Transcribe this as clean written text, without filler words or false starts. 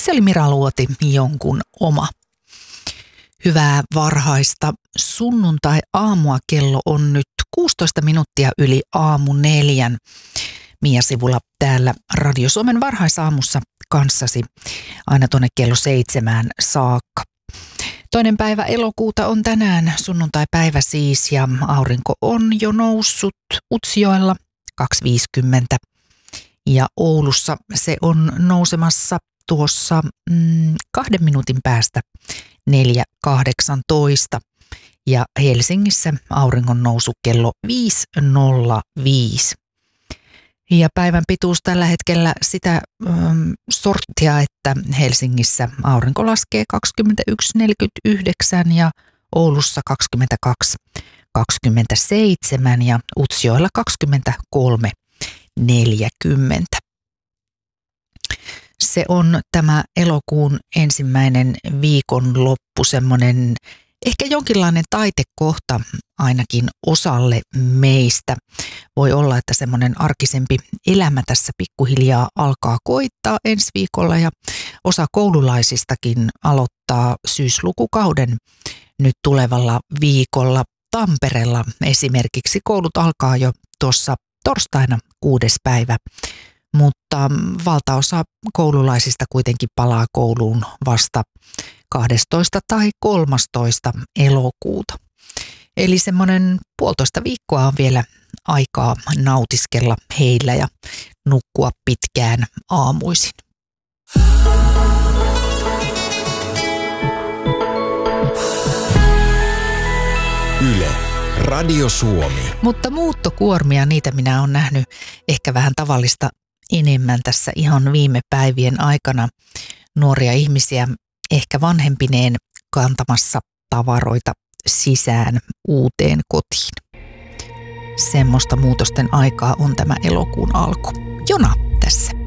Se oli Mira Luoti, Jonkun oma. Hyvää varhaista sunnuntai-aamua. Kello on nyt 16 minuuttia yli 3:00. Mia Sivula täällä Radio Suomen varhaisaamussa kanssasi aina tuonne kello 7 saakka. 2. päivä elokuuta on tänään, sunnuntai-päivä siis, ja aurinko on jo noussut Utsjoella 2.50 ja Oulussa se on nousemassa tuossa 2 minuutin päästä 4.18 ja Helsingissä auringon nousu kello 5.05. Ja päivän pituus tällä hetkellä sitä sorttia, että Helsingissä aurinko laskee 21.49 ja Oulussa 22.27 ja Utsjoella 23.40. Se on tämä elokuun ensimmäinen viikonloppu, semmoinen ehkä jonkinlainen taitekohta ainakin osalle meistä. Voi olla, että semmoinen arkisempi elämä tässä pikkuhiljaa alkaa koittaa ensi viikolla ja osa koululaisistakin aloittaa syyslukukauden nyt tulevalla viikolla. Tampereella esimerkiksi koulut alkaa jo tuossa torstaina 6. päivä, mutta valtaosa koululaisista kuitenkin palaa kouluun vasta 12. tai 13. elokuuta. Eli semmoinen 1,5 viikkoa on vielä aikaa nautiskella heillä ja nukkua pitkään aamuisin. Yle, Radio Suomi. Mutta muuttokuormia, niitä minä olen nähnyt ehkä vähän tavallista enemmän tässä ihan viime päivien aikana. Nuoria ihmisiä ehkä vanhempineen kantamassa tavaroita sisään uuteen kotiin. Semmoista muutosten aikaa on tämä elokuun alku. Jona tässä.